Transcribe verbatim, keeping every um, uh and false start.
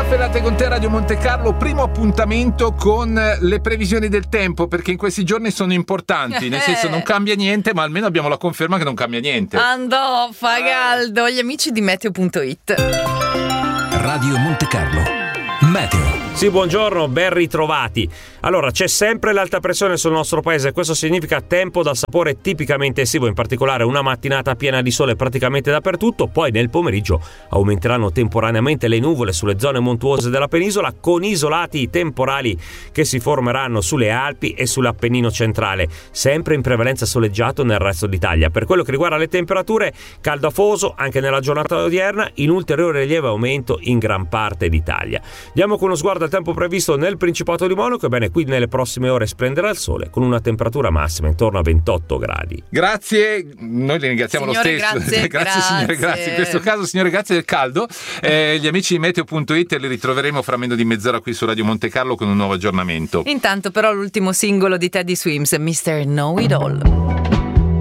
Ferrate con te, Radio Monte Carlo, primo appuntamento con le previsioni del tempo, perché in questi giorni sono importanti, nel senso non cambia niente, ma almeno abbiamo la conferma che non cambia niente. Andò, fa caldo, gli amici di meteo punto it. Radio Monte Carlo, meteo. Sì, buongiorno, ben ritrovati. Allora, c'è sempre l'alta pressione sul nostro paese, questo significa tempo da sapore tipicamente estivo, in particolare una mattinata piena di sole praticamente dappertutto, poi nel pomeriggio aumenteranno temporaneamente le nuvole sulle zone montuose della penisola, con isolati temporali che si formeranno sulle Alpi e sull'Appennino centrale, sempre in prevalenza soleggiato nel resto d'Italia. Per quello che riguarda le temperature, caldo afoso anche nella giornata odierna, in ulteriore lieve aumento in gran parte d'Italia. Diamo con uno sguardo al tempo previsto nel Principato di Monaco. Ebbene, qui nelle prossime ore splenderà il sole con una temperatura massima intorno a ventotto gradi. Grazie, noi li ringraziamo signore, lo stesso. Grazie, grazie, grazie signore, grazie. In questo caso, signore, grazie del caldo. Eh, gli amici di meteo punto it li ritroveremo fra meno di mezz'ora qui su Radio Monte Carlo con un nuovo aggiornamento. Intanto però l'ultimo singolo di Teddy Swims, mister Know It All.